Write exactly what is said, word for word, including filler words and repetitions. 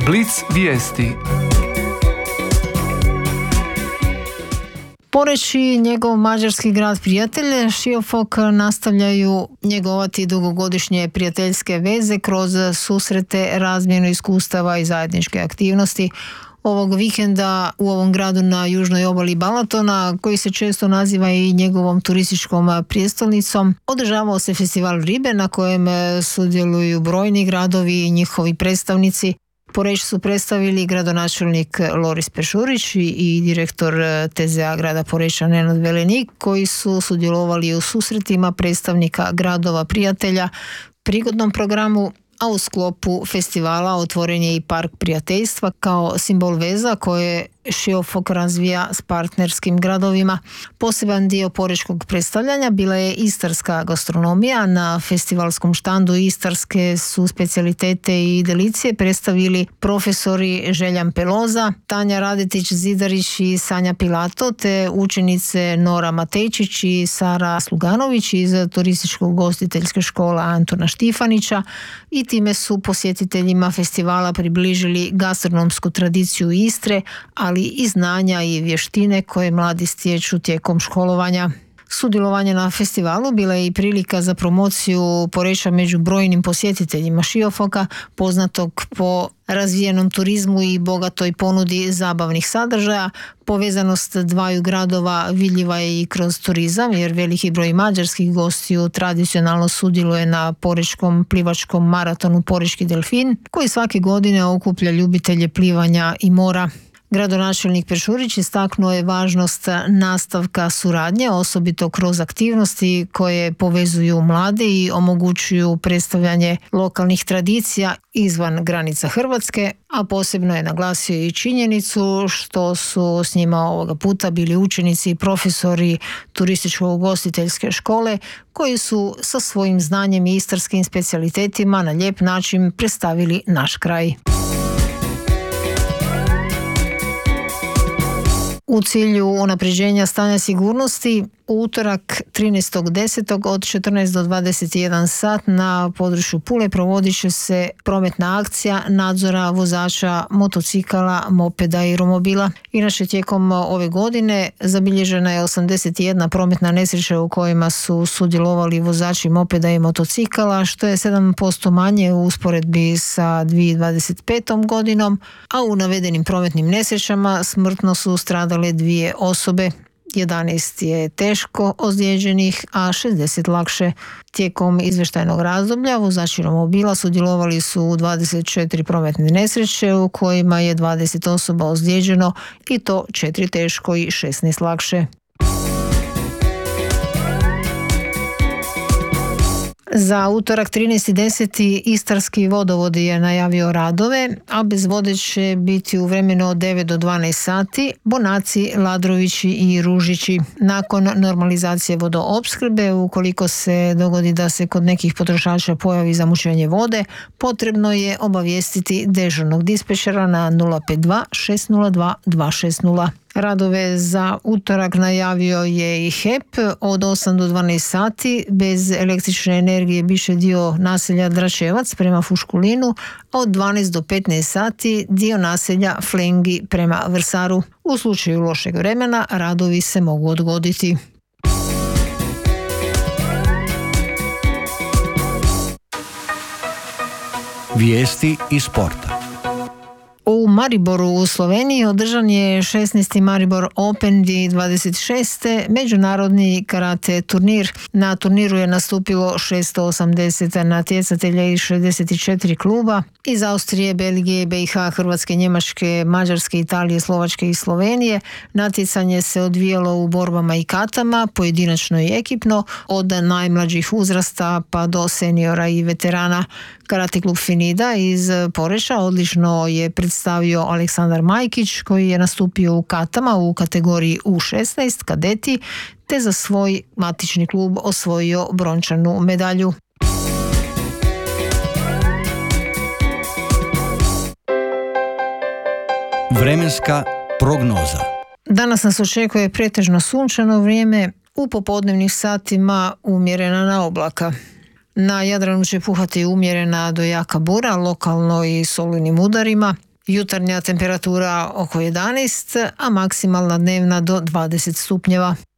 Blic vijesti. Poreč i njegov mađarski grad prijatelj Šiofok nastavljaju njegovati dugogodišnje prijateljske veze kroz susrete, razmjenu iskustava i zajedničke aktivnosti. Ovog vikenda u ovom gradu na južnoj obali Balatona, koji se često naziva i njegovom turističkom prijestolnicom, održavao se festival ribe na kojem sudjeluju brojni gradovi i njihovi predstavnici. Poreč su predstavili gradonačelnik Loris Pešurić i direktor T Z A grada Poreča Nenad Velenik, koji su sudjelovali u susretima predstavnika gradova prijatelja, prigodnom programu, a u sklopu festivala otvoren je i park prijateljstva kao simbol veza koje Šiofok razvija s partnerskim gradovima. Poseban dio porečkog predstavljanja bila je istarska gastronomija. Na festivalskom štandu istarske su specijalitete i delicije predstavili profesori Željan Peloza, Tanja Radetić-Zidarić i Sanja Pilato, te učenice Nora Matejčić i Sara Sluganović iz turističko-ugostiteljske škole Antuna Štifanića, i time su posjetiteljima festivala približili gastronomsku tradiciju Istre, ali i znanja i vještine koje mladi stječu tijekom školovanja. Sudjelovanje na festivalu bila je i prilika za promociju Poreča među brojnim posjetiteljima Šiofoka, poznatog po razvijenom turizmu i bogatoj ponudi zabavnih sadržaja. Povezanost dvaju gradova vidljiva je i kroz turizam, jer veliki broj mađarskih gostiju tradicionalno sudjeluje na porečkom plivačkom maratonu Porečki delfin, koji svake godine okuplja ljubitelje plivanja i mora. Gradonačelnik Pešurić istaknuo je važnost nastavka suradnje, osobito kroz aktivnosti koje povezuju mlade i omogućuju predstavljanje lokalnih tradicija izvan granica Hrvatske, a posebno je naglasio i činjenicu što su s njima ovoga puta bili učenici i profesori turističko-ugostiteljske škole, koji su sa svojim znanjem i istarskim specijalitetima na lijep način predstavili naš kraj. U cilju unapređenja stanja sigurnosti, u utorak trinaestog desetog od četrnaest do dvadeset jedan sat na području Pule provodit će se prometna akcija nadzora vozača motocikala, mopeda i romobila. Inače, tijekom ove godine zabilježena je osamdeset jedna prometna nesreća u kojima su sudjelovali vozači mopeda i motocikala, što je sedam posto manje u usporedbi sa dvije tisuće dvadeset petom godinom, a u navedenim prometnim nesrećama smrtno su stradale dvije osobe. jedanaest je teško ozlijeđenih, a šezdeset lakše. Tijekom izvještajnog razdoblja vozači romobila sudjelovali su u dvadeset četiri prometne nesreće u kojima je dvadeset osoba ozlijeđeno, i to četiri teško i šesnaest lakše. Za utorak trinaesti deseti Istarski vodovod je najavio radove, a bez vode će biti u vremenu od devet do dvanaest sati Bonaci, Ladrovići i Ružići. Nakon normalizacije vodoopskrbe, ukoliko se dogodi da se kod nekih potrošača pojavi zamućenje vode, potrebno je obavijestiti dežurnog dispečera na nula pet dva šest nula dva dva šest nula. Radove za utorak najavio je i H E P od osam do dvanaest sati. Bez električne energije biše dio naselja Dračevac prema Fuškulinu, a od dvanaest do petnaest sati dio naselja Flengi prema Vrsaru. U slučaju lošeg vremena radovi se mogu odgoditi. Vijesti iz sporta. U Mariboru u Sloveniji održan je šesnaesti Maribor Open dvije tisuće dvadeset šeste. međunarodni karate turnir. Na turniru je nastupilo šesto osamdeset natjecatelja iz šezdeset četiri kluba iz Austrije, Belgije, B i H, Hrvatske, Njemačke, Mađarske, Italije, Slovačke i Slovenije. Natjecanje se odvijalo u borbama i katama, pojedinačno i ekipno, od najmlađih uzrasta pa do seniora i veterana. Karate klub Finida iz Poreča odlično je predstavio Aleksandar Majkić, koji je nastupio u katama u kategoriji U šesnaest kadeti, te za svoj matični klub osvojio brončanu medalju. Vremenska prognoza. Danas nas očekuje pretežno sunčano vrijeme, u popodnevnim satima umjerena na oblaka. Na Jadranu će puhati umjerena do jaka bura, lokalno i s olujnim udarima. Jutarnja temperatura oko jedanaest, a maksimalna dnevna do dvadeset stupnjeva.